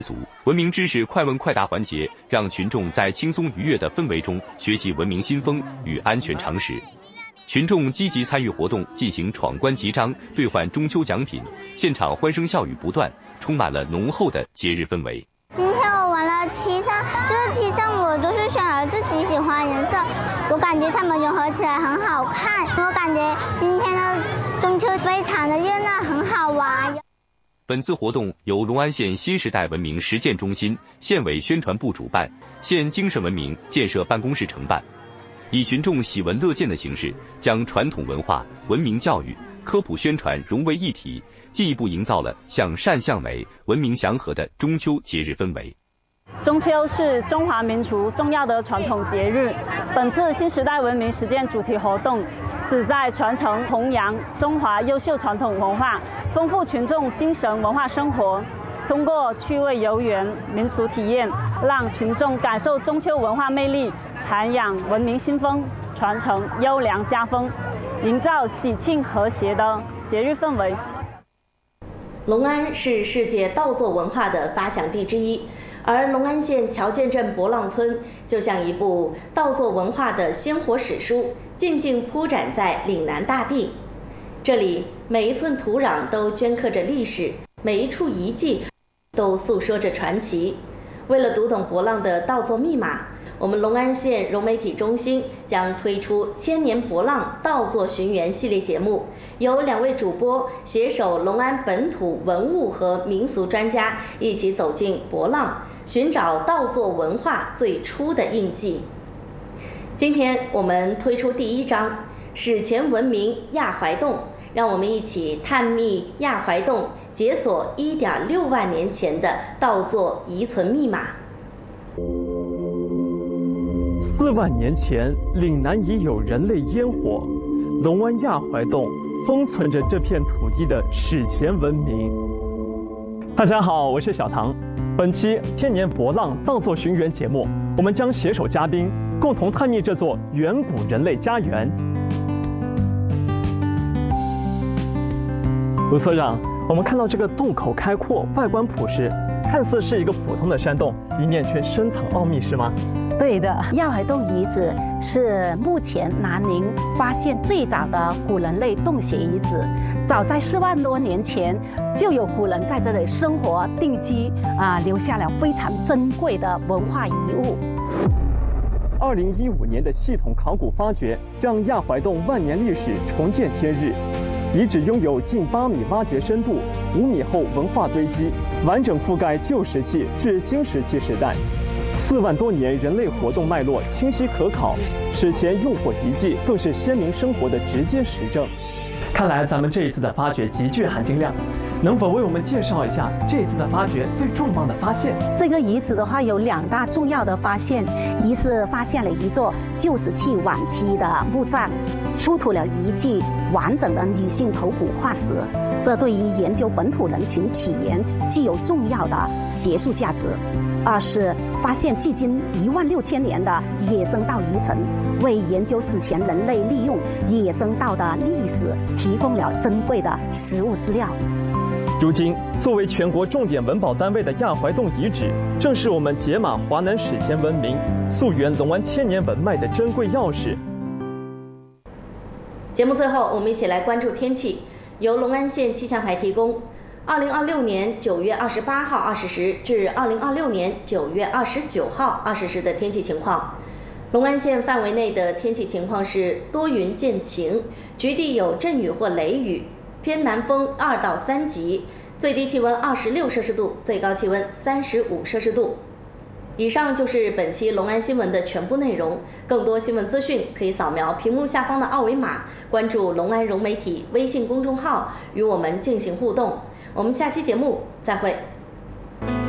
文明知识快问快答环节，让群众在轻松愉悦的氛围中学习文明新风与安全常识。群众积极参与活动，进行闯关集章，兑换中秋奖品，现场欢声笑语不断，充满了浓厚的节日氛围。 今天我玩了7张，这7张我都是选了自己喜欢的颜色，我感觉它们融合起来很好看。我感觉今天的中秋非常的热闹，很好玩。 本次活动由隆安县新时代文明实践中心、县委宣传部主办，县精神文明建设办公室承办，以群众喜闻乐见的形式，将传统文化、文明教育、科普宣传融为一体，进一步营造了向善向美、文明祥和的中秋节日氛围。 中秋是中华民族重要的传统节日。本次新时代文明实践主题活动，旨在传承弘扬中华优秀传统文化，丰富群众精神文化生活。通过趣味游园、民俗体验，让群众感受中秋文化魅力，涵养文明新风，传承优良家风，营造喜庆和谐的节日氛围。 隆安是世界稻作文化的发祥地之一。而隆安县乔建镇博浪村就像一部稻作文化的鲜活史书，静静铺展在岭南大地。这里每一寸土壤都镌刻着历史，每一处遗迹都诉说着传奇。为了读懂博浪的稻作密码，我们隆安县融媒体中心将推出千年博浪稻作寻源系列节目，由2位主播携手隆安本土文物和民俗专家一起走进博浪，寻找稻作文化最初的印记。今天我们推出第1章史前文明亚怀洞，让我们一起探秘亚怀洞，解锁1.6万年前的稻作遗存密码。 4万年前，岭南已有人类烟火，隆安亚怀洞封存着这片土地的史前文明。大家好，我是小唐。本期千年博浪稻作寻源节目，我们将携手嘉宾，共同探秘这座远古人类家园。卢所长，我们看到这个洞口开阔，外观朴实，看似是一个普通的山洞，里面却深藏奥秘，是吗？ 对的，亚怀洞遗址是目前南宁发现最早的古人类洞穴遗址。早在4万多年前，就有古人在这里生活定居，留下了非常珍贵的文化遗物。 2015年的系统考古发掘，让亚怀洞万年历史重见天日。遗址拥有近8米挖掘深度，5米厚文化堆积，完整覆盖旧石器至新石器时代。4万多年人类活动脉络清晰可考，史前用火遗迹更是先民生活的直接实证。看来咱们这一次的发掘极具含金量，能否为我们介绍一下这次的发掘最重磅的发现？ 这个遗址的话有2大重要的发现，一是发现了一座旧石器晚期的墓葬，出土了一具完整的女性头骨化石，这对于研究本土人群起源具有重要的学术价值。二是发现距今16000年的野生稻遗存，为研究史前人类利用野生稻的历史提供了珍贵的实物资料。 如今，作为全国重点文保单位的亚怀洞遗址，正是我们解码华南史前文明、溯源隆安千年文脉的珍贵钥匙。 节目最后，我们一起来关注天气，由隆安县气象台提供。2026年9月28号20时至2026年9月29号20时的天气情况。隆安县范围内的天气情况是多云见晴，局地有阵雨或雷雨，偏南风2到3级，最低气温26摄氏度，最高气温35摄氏度。以上就是本期隆安新闻的全部内容。更多新闻资讯可以扫描屏幕下方的二维码，关注隆安融媒体微信公众号，与我们进行互动。我们下期节目再会。